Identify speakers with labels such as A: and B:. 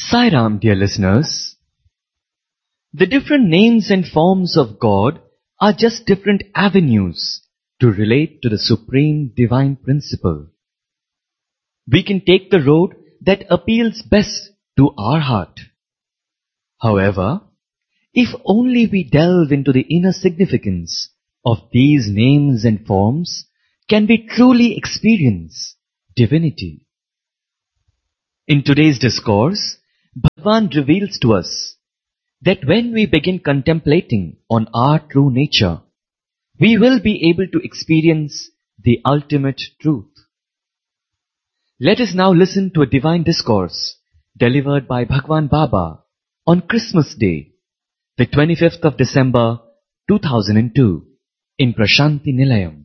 A: Sai Ram, dear listeners. The different names and forms of God are just different avenues to relate to the supreme divine principle. We can take the road that appeals best to our heart. However, if only we delve into the inner significance of these names and forms, can we truly experience divinity. In today's discourse, Bhagwan reveals to us that when we begin contemplating on our true nature, we will be able to experience the ultimate truth. Let us now listen to a divine discourse delivered by Bhagwan Baba on Christmas Day, the 25th of December 2002 in Prashanti Nilayam.